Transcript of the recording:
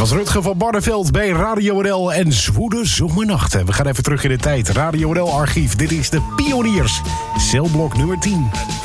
was Rutger van Barneveld bij Radio NL en Zwoele Zomernachten. We gaan even terug in de tijd. Radio NL archief, dit is de Pioniers. Celblok nummer 10.